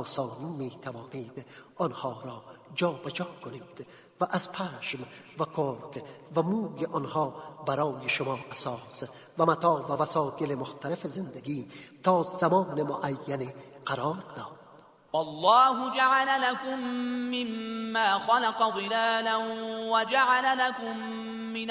آسانی می توانید آنها را جا به جا کنید و از پشم و کرک و موی آنها برای شما اساس و متاع و وسایل مختلف زندگی تا زمان معین قرار داد. والله جعل لكم مما خلق ظلالا وجعل لكم من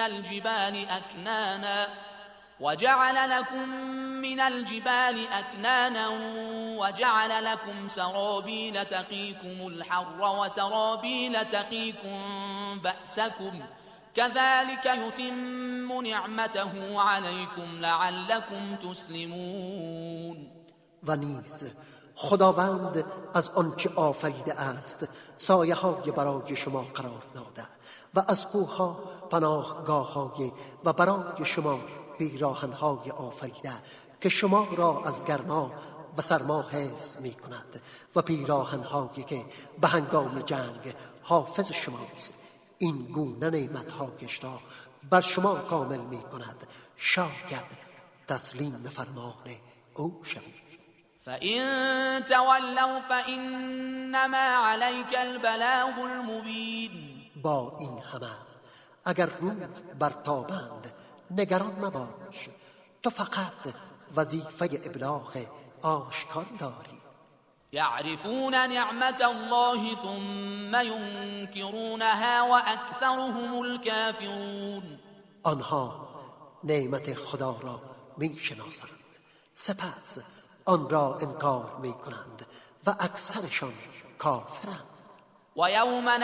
الجبال أكنانا وجعل لكم سرابيل تقيكم الحر وسرابيل تقيكم بأسكم كذلك يتم نعمته عليكم لعلكم تسلمون. و نیز خداوند از آنچه آفریده است سایه های برای شما قرار داده و از کوه‌ها پناهگاه‌های و برای شما پیراهن‌های آفریده که شما را از گرما و سرما حفظ می کند و پیراهن‌هایی که به هنگام جنگ حافظ شماست. این گونه نعمت‌هایش را بر شما کامل می کند، شاید تسلیم فرمان او شوید. فإن تولوا فإنما عليك البلاغ المبين. با این همه اگر روی برتابند نگران مباش، تو فقط وظیفه ابلاغ آشکار داری. يعرفون نعمت الله ثم ينكرونها وأكثرهم الكافرون. آنها نعمت خدا را می شناسند، سپس آن را انکار می کنند و اکثرشان کافرند. ويوم